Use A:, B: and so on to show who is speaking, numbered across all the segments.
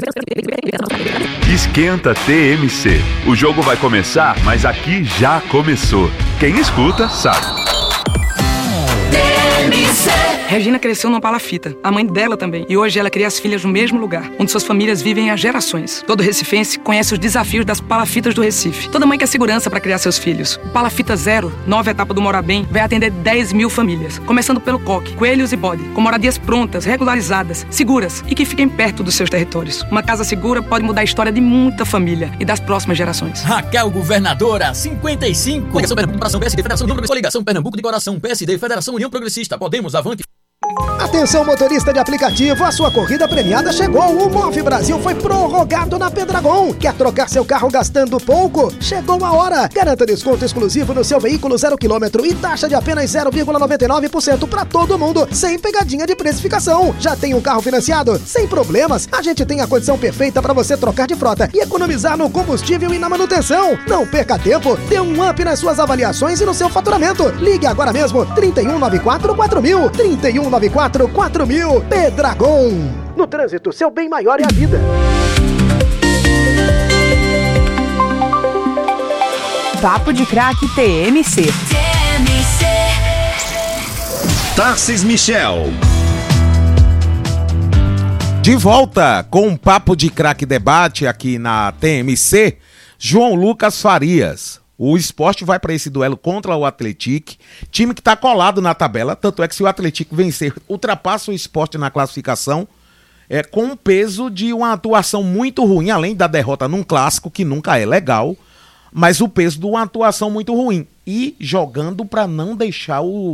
A: Esquenta TMC. O jogo vai começar, mas aqui já começou. Quem escuta, sabe.
B: Regina cresceu numa palafita, a mãe dela também, e hoje ela cria as filhas no mesmo lugar, onde suas famílias vivem há gerações. Todo recifense conhece os desafios das palafitas do Recife. Toda mãe quer segurança para criar seus filhos. O Palafita Zero, nova etapa do Mora Bem, vai atender 10 mil famílias, começando pelo coque, coelhos e bode, com moradias prontas, regularizadas, seguras e que fiquem perto dos seus territórios. Uma casa segura pode mudar a história de muita família e das próximas gerações.
C: Raquel Governadora, 55. Coligação Pernambuco de Coração, PSD, Federação União Progressista. Coligação Pernambuco de Coração, PSD, Federação União Progressista. Podemos, avante.
D: Atenção, motorista de aplicativo, a sua corrida premiada chegou. O Move Brasil foi prorrogado na Pendragon. Quer trocar seu carro gastando pouco? Chegou a hora. Garanta desconto exclusivo no seu veículo 0 km e taxa de apenas 0,99% para todo mundo, sem pegadinha de precificação. Já tem um carro financiado? Sem problemas. A gente tem a condição perfeita para você trocar de frota e economizar no combustível e na manutenção. Não perca tempo. Dê um up nas suas avaliações e no seu faturamento. Ligue agora mesmo. 3194-4000. 3194-4000. Pendragon. No trânsito, seu bem maior é a vida.
E: Papo de Craque TMC.
F: Tarcis Michel.
G: De volta com um Papo de Craque Debate aqui na TMC, João Lucas Farias. O Sport vai para esse duelo contra o Atlético, time que está colado na tabela, tanto é que se o Atlético vencer, ultrapassa o Sport na classificação, com o peso de uma atuação muito ruim, além da derrota num clássico, que nunca é legal, mas o peso de uma atuação muito ruim. E jogando para não deixar o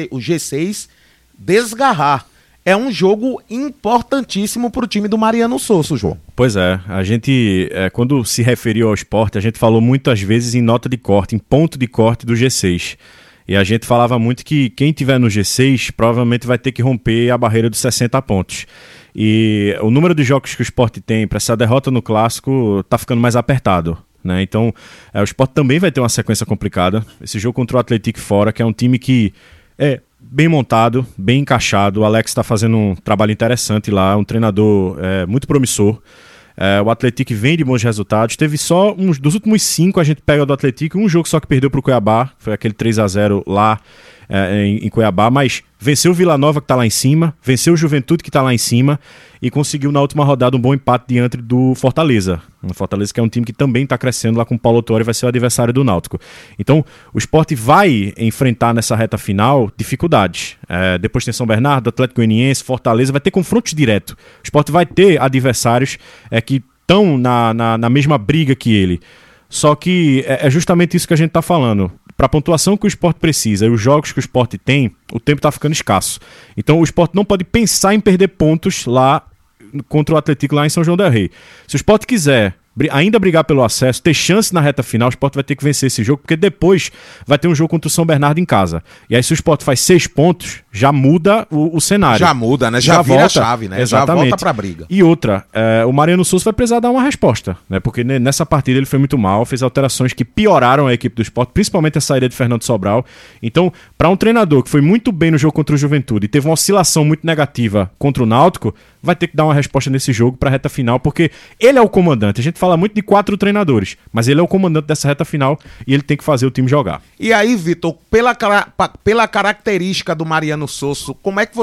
G: G6 desgarrar. É um jogo importantíssimo para o time do Mariano Sosso, João.
H: Pois é, a gente, quando se referiu ao Sport, a gente falou muitas vezes em nota de corte, em ponto de corte do G6. E a gente falava muito que quem tiver no G6 provavelmente vai ter que romper a barreira dos 60 pontos. E o número de jogos que o Sport tem para essa derrota no Clássico está ficando mais apertado, né? Então, o Sport também vai ter uma sequência complicada. Esse jogo contra o Atlético fora, que é um time que é bem montado, bem encaixado. O Alex está fazendo um trabalho interessante lá, um treinador muito promissor. O Atlético vem de bons resultados. Teve só dos últimos 5 a gente pega do Atlético, um jogo só que perdeu para o Cuiabá, foi aquele 3-0 lá em Cuiabá, mas venceu o Vila Nova, que está lá em cima, venceu o Juventude, que está lá em cima, e conseguiu na última rodada um bom empate diante do Fortaleza. O Fortaleza, que é um time que também está crescendo lá com o Paulo Autuori, vai ser o adversário do Náutico. Então o Sport vai enfrentar nessa reta final dificuldades. Depois tem São Bernardo, Atlético Goianiense, Fortaleza, vai ter confrontos diretos. O Sport vai ter adversários que estão na mesma briga que ele. Só que é justamente isso que a gente está falando. Para a pontuação que o Sport precisa e os jogos que o Sport tem, o tempo está ficando escasso. Então o Sport não pode pensar em perder pontos lá contra o Atlético lá em São João del Rei. Se o Sport quiser ainda brigar pelo acesso, ter chance na reta final, o Sport vai ter que vencer esse jogo, porque depois vai ter um jogo contra o São Bernardo em casa. E aí se o Sport faz 6 pontos, já muda o cenário.
G: Já muda, né? Já vira volta, a chave, né?
H: Exatamente.
G: Já volta pra briga.
H: E outra, o Mariano Souza vai precisar dar uma resposta, né? Porque nessa partida ele foi muito mal, fez alterações que pioraram a equipe do Sport, principalmente a saída de Fernando Sobral. Então, para um treinador que foi muito bem no jogo contra o Juventude e teve uma oscilação muito negativa contra o Náutico, vai ter que dar uma resposta nesse jogo para a reta final, porque ele é o comandante. A gente fala muito de 4 treinadores, mas ele é o comandante dessa reta final e ele tem que fazer o time jogar.
G: E aí, Vitor, pela característica do Mariano Sosso, como é que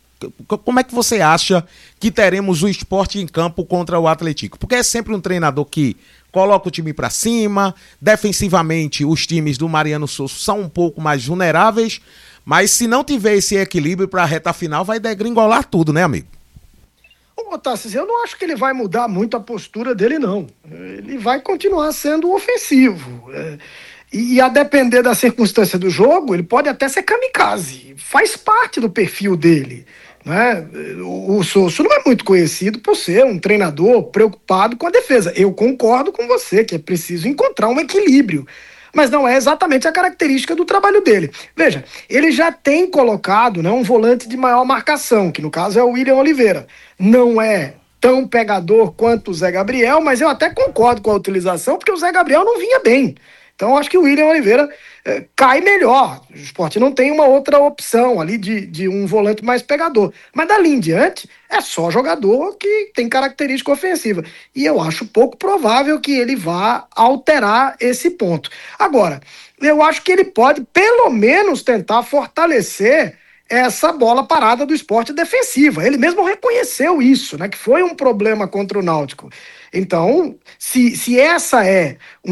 G: você acha que teremos o Sport em campo contra o Atlético? Porque é sempre um treinador que coloca o time para cima, defensivamente os times do Mariano Sosso são um pouco mais vulneráveis, mas se não tiver esse equilíbrio para a reta final, vai degringolar tudo, né, amigo?
I: Ô, Tassis, eu não acho que ele vai mudar muito a postura dele, não. Ele vai continuar sendo ofensivo. E a depender da circunstância do jogo, ele pode até ser kamikaze. Faz parte do perfil dele, né? O Sosso não é muito conhecido por ser um treinador preocupado com a defesa. Eu concordo com você que é preciso encontrar um equilíbrio. Mas não é exatamente a característica do trabalho dele. Veja, ele já tem colocado, né, um volante de maior marcação, que no caso é o William Oliveira. Não é tão pegador quanto o Zé Gabriel, mas eu até concordo com a utilização, porque o Zé Gabriel não vinha bem. Então acho que o William Oliveira cai melhor. O Sport não tem uma outra opção ali de um volante mais pegador. Mas dali em diante é só jogador que tem característica ofensiva. E eu acho pouco provável que ele vá alterar esse ponto. Agora, eu acho que ele pode pelo menos tentar fortalecer essa bola parada do Sport defensiva. Ele mesmo reconheceu isso, né, que foi um problema contra o Náutico. Então, se essa é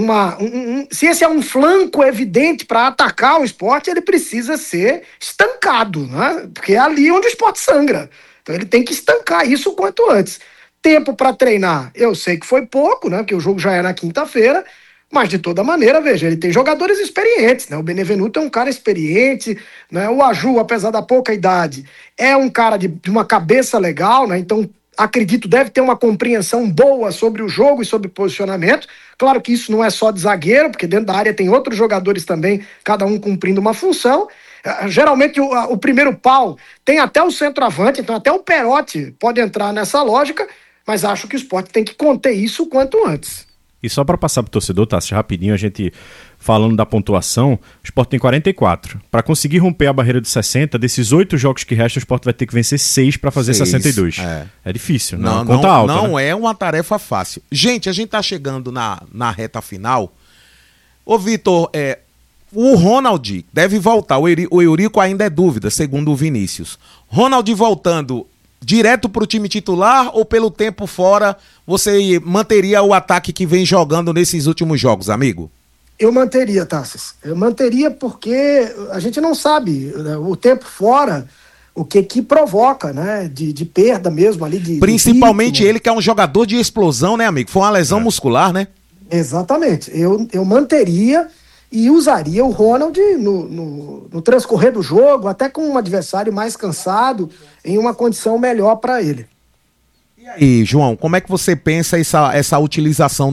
I: se esse é um flanco evidente para atacar o Sport, ele precisa ser estancado, né? Porque é ali onde o Sport sangra. Então ele tem que estancar isso o quanto antes. Tempo para treinar, eu sei que foi pouco, né? Porque o jogo já é na quinta-feira, mas de toda maneira, veja, ele tem jogadores experientes, né? O Benevenuto é um cara experiente, né? O Aju, apesar da pouca idade, é um cara de uma cabeça legal, né? Então acredito, deve ter uma compreensão boa sobre o jogo e sobre posicionamento. Claro que isso não é só de zagueiro, porque dentro da área tem outros jogadores também, cada um cumprindo uma função. Geralmente o primeiro pau tem até o centroavante, então até o Perotti pode entrar nessa lógica, mas acho que o Sport tem que conter isso o quanto antes.
H: E só para passar pro torcedor, Tassi, rapidinho, a gente falando da pontuação, o Sport tem 44. Para conseguir romper a barreira de 60, desses 8 jogos que restam, o Sport vai ter que vencer 6 para fazer 62. É difícil, né? Conta alta,
G: não
H: né?
G: É uma tarefa fácil. Gente, a gente tá chegando na reta final. Ô, Vitor, o Ronald deve voltar. O Eurico ainda é dúvida, segundo o Vinícius. Ronald voltando direto pro time titular ou pelo tempo fora, você manteria o ataque que vem jogando nesses últimos jogos, amigo?
I: Eu manteria, Tassis. Eu manteria porque a gente não sabe, né, o tempo fora, o que provoca, né? De perda mesmo ali.
G: Principalmente ele, que é um jogador de explosão, né, amigo? Foi uma lesão muscular, né?
I: Exatamente. Eu manteria e usaria o Ronald no transcorrer do jogo, até com um adversário mais cansado, em uma condição melhor para ele.
G: E João, como é que você pensa essa utilização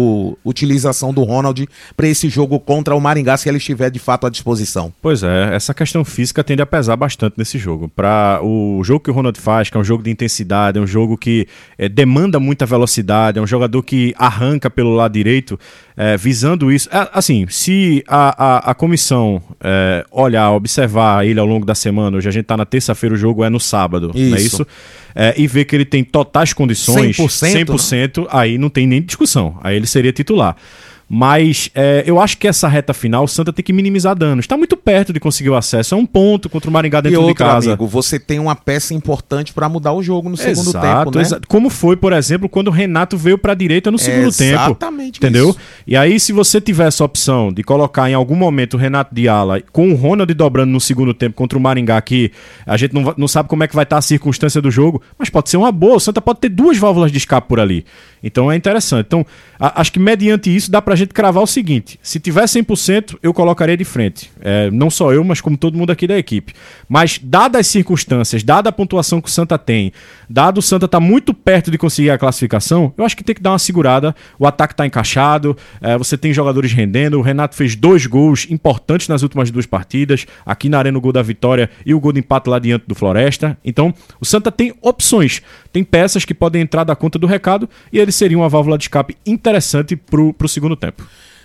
G: do Ronald para esse jogo contra o Maringá, se ele estiver de fato à disposição?
H: Pois é, essa questão física tende a pesar bastante nesse jogo. Para o jogo que o Ronald faz, que é um jogo de intensidade, é um jogo que demanda muita velocidade, é um jogador que arranca pelo lado direito, visando isso. Assim, se a comissão observar ele ao longo da semana, hoje a gente está na terça-feira, o jogo é no sábado,
G: isso.
H: Não é isso? E ver que ele tem totais condições, 100%, aí não tem nem discussão, aí ele seria titular. Mas eu acho que essa reta final, o Santa tem que minimizar danos. Está muito perto de conseguir o acesso. É um ponto contra o Maringá dentro de casa.
G: Amigo, você tem uma peça importante para mudar o jogo no segundo tempo, né?
H: Como foi, por exemplo, quando o Renato veio para a direita no segundo tempo.
G: Exatamente.
H: Entendeu? Isso. E aí, se você tiver essa opção de colocar em algum momento o Renato de ala com o Ronald dobrando no segundo tempo contra o Maringá, aqui, a gente não sabe como é que vai estar a circunstância do jogo, mas pode ser uma boa. O Santa pode ter 2 válvulas de escape por ali. Então é interessante. Então, acho que mediante isso dá pra gente cravar o seguinte: se tiver 100%, eu colocaria de frente. Não só eu, mas como todo mundo aqui da equipe. Mas, dadas as circunstâncias, dada a pontuação que o Santa tem, dado o Santa tá muito perto de conseguir a classificação, eu acho que tem que dar uma segurada. O ataque tá encaixado, você tem jogadores rendendo. O Renato fez 2 gols importantes nas últimas 2 partidas. Aqui na Arena, o gol da vitória e o gol de empate lá diante do Floresta. Então, o Santa tem opções. Tem peças que podem entrar da conta do recado e ele seria uma válvula de escape interessante pro segundo tempo.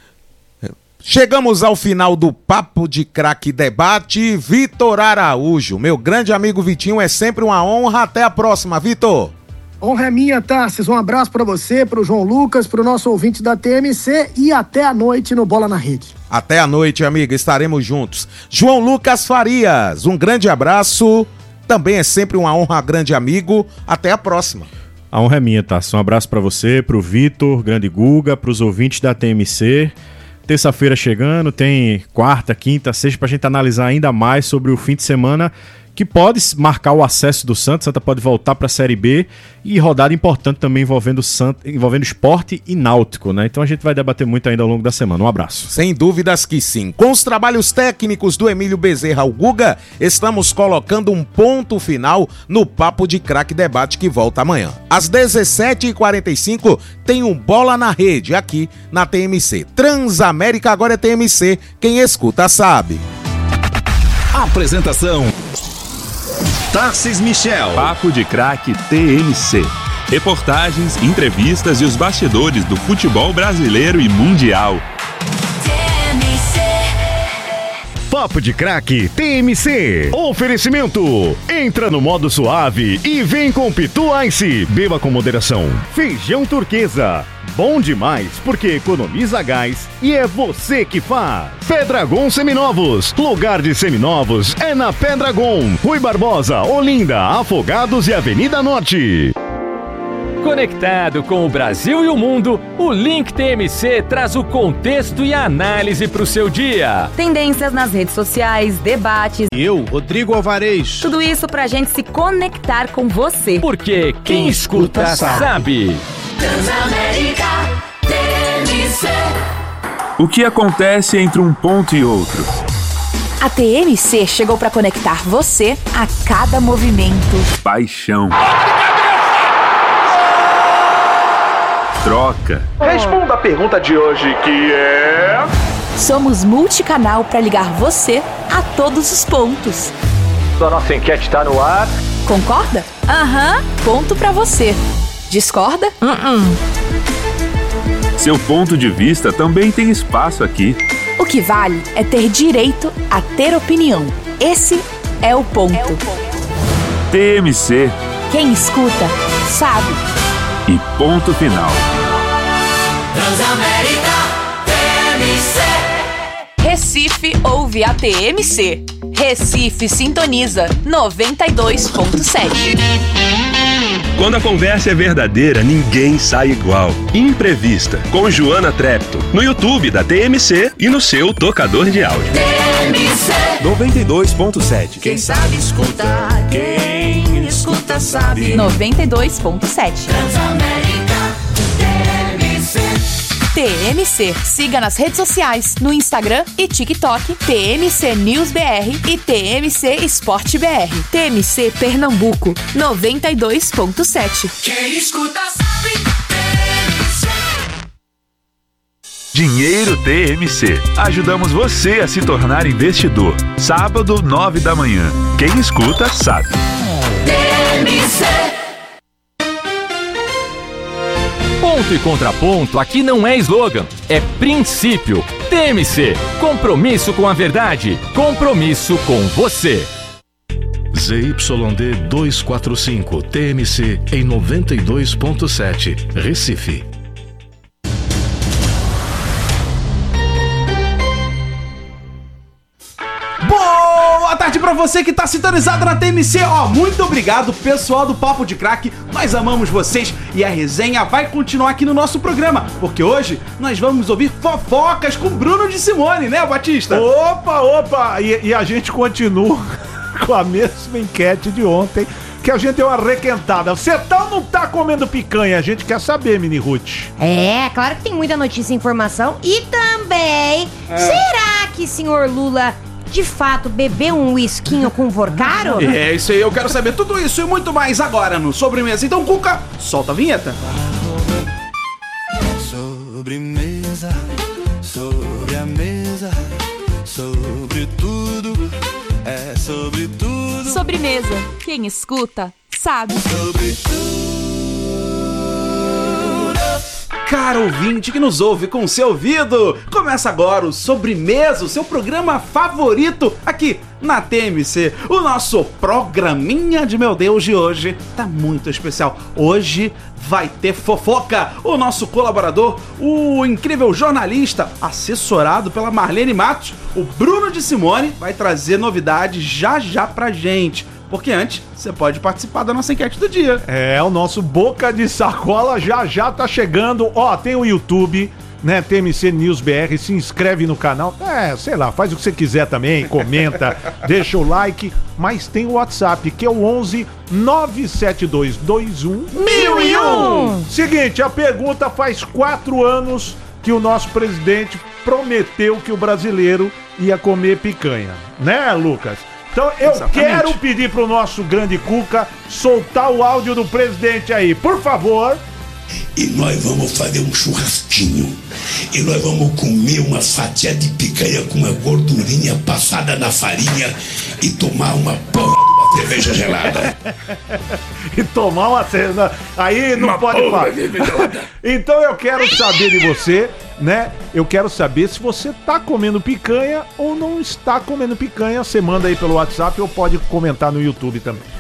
G: Chegamos ao final do Papo de Craque Debate. Vitor Araújo, meu grande amigo Vitinho, é sempre uma honra. Até a próxima, Vitor.
I: Honra é minha, Tarsis. Um abraço para você, pro João Lucas, pro nosso ouvinte da TMC e até a noite no Bola na Rede.
G: Até a noite, amiga, estaremos juntos. João Lucas Farias, um grande abraço. Também é sempre uma honra, grande amigo. Até a próxima.
H: A honra é minha, Tassi. Um abraço para você, pro Vitor, grande Guga, pros ouvintes da TMC. Terça-feira chegando, tem quarta, quinta, sexta pra gente analisar ainda mais sobre o fim de semana que pode marcar o acesso do Santa. Santa pode voltar para a Série B e rodada importante também envolvendo Sport e Náutico, né? Então a gente vai debater muito ainda ao longo da semana. Um abraço.
G: Sem dúvidas que sim. Com os trabalhos técnicos do Emílio Bezerra ao Guga, estamos colocando um ponto final no Papo de Craque Debate que volta amanhã. Às 17h45 tem um Bola na Rede aqui na TMC. Transamérica agora é TMC. Quem escuta sabe.
F: Apresentação: Tarsis Michel.
A: Papo de Craque TMC. Reportagens, entrevistas e os bastidores do futebol brasileiro e mundial.
F: Papo de Craque TMC. Oferecimento. Entra no modo suave e vem com Pitu Ice. Beba com moderação. Feijão Turquesa. Bom demais porque economiza gás e é você que faz. Pedragon Seminovos. Lugar de seminovos é na Pedragon. Rui Barbosa, Olinda, Afogados e Avenida Norte.
J: Conectado com o Brasil e o mundo, o Link TMC traz o contexto e a análise para o seu dia.
E: Tendências nas redes sociais, debates.
K: E eu, Rodrigo Alvarez.
E: Tudo isso pra gente se conectar com você.
J: Porque quem escuta sabe.
L: Transamérica TMC.
A: O que acontece entre um ponto e outro?
E: A TMC chegou pra conectar você a cada movimento.
A: Paixão. Troca.
M: Responda a pergunta de hoje, que é...
E: Somos multicanal para ligar você a todos os pontos.
M: A nossa enquete está no ar.
E: Concorda? Ponto para você. Discorda?
A: Seu ponto de vista também tem espaço aqui.
E: O que vale é ter direito a ter opinião. Esse é o ponto.
A: TMC.
E: Quem escuta, sabe.
A: E ponto final.
L: Transamérica TMC.
E: Recife ouve a TMC. Recife sintoniza 92.7.
N: Quando a conversa é verdadeira, ninguém sai igual. Imprevista, com Joana Trepto, no YouTube da TMC e no seu tocador de áudio.
L: TMC
N: 92.7.
L: Quem sabe escuta, quem escuta sabe.
E: 92.7.
L: Transamérica TMC.
E: TMC. Siga nas redes sociais, no Instagram e TikTok, TMC News BR e TMC Esporte BR. TMC Pernambuco, 92.7.
L: Quem escuta sabe. TMC.
A: Dinheiro TMC. Ajudamos você a se tornar investidor. Sábado, 9 da manhã. Quem escuta, sabe.
L: TMC.
J: Ponto e contraponto aqui não é slogan, é princípio. TMC, compromisso com a verdade, compromisso com você.
O: ZYD 245 TMC em 92.7 Recife.
K: Boa tarde pra você que tá sintonizado na TMC. Muito obrigado, pessoal do Papo de Craque. Nós amamos vocês e a resenha vai continuar aqui no nosso programa, porque hoje nós vamos ouvir fofocas com Bruno de Simone, né, Batista?
P: Opa! E a gente continua com a mesma enquete de ontem, que a gente deu uma requentada. Você tá ou não tá comendo picanha? A gente quer saber, Mini Ruth.
Q: É, claro que tem muita notícia e informação. E também, será que senhor Lula de fato bebeu um whiskinho com Vorcaro?
K: É isso aí, eu quero saber tudo isso e muito mais agora no Sobremesa. Então, Cuca, solta a vinheta.
R: Sobremesa, sobre a mesa, sobre tudo, é sobre tudo.
E: Sobremesa, quem escuta, sabe.
R: Sobre tudo.
K: Caro ouvinte que nos ouve com o seu ouvido, começa agora o Sobremesa, o seu programa favorito aqui na TMC. O nosso programinha de meu Deus de hoje tá muito especial. Hoje vai ter fofoca. O nosso colaborador, o incrível jornalista, assessorado pela Marlene Matos, o Bruno de Simone, vai trazer novidades já pra gente. Porque antes, você pode participar da nossa enquete do dia.
P: É, o nosso Boca de Sacola já tá chegando. Ó, tem o YouTube, né, TMC News BR, se inscreve no canal. Sei lá, faz o que você quiser também, comenta, deixa o like. Mas tem o WhatsApp, que é o 11 97221 1001. Seguinte, a pergunta: faz 4 anos que o nosso presidente prometeu que o brasileiro ia comer picanha, né, Lucas? Então eu quero pedir pro nosso grande Cuca soltar o áudio do presidente aí, por favor.
S: E nós vamos fazer um churrasquinho. E nós vamos comer uma fatia de picanha com uma gordurinha passada na farinha e tomar uma porra de uma cerveja gelada.
P: E tomar uma cena. Aí não pode falar. Então eu quero saber de você, né? Eu quero saber se você tá comendo picanha ou não está comendo picanha. Você manda aí pelo WhatsApp ou pode comentar no YouTube também.